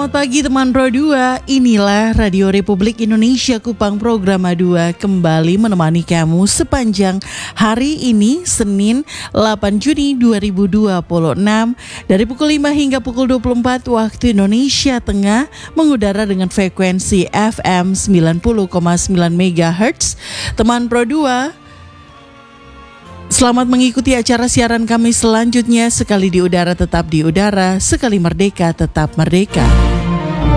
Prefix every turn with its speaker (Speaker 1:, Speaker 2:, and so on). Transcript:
Speaker 1: Selamat pagi teman Pro 2, inilah Radio Republik Indonesia Kupang Programa 2 kembali menemani kamu sepanjang hari ini Senin 8 Juni 2026 dari pukul 5 hingga pukul 24 waktu Indonesia Tengah mengudara dengan frekuensi FM 90,9 MHz. Teman Pro 2, selamat mengikuti acara siaran kami selanjutnya. Sekali di udara tetap di udara, sekali merdeka tetap merdeka.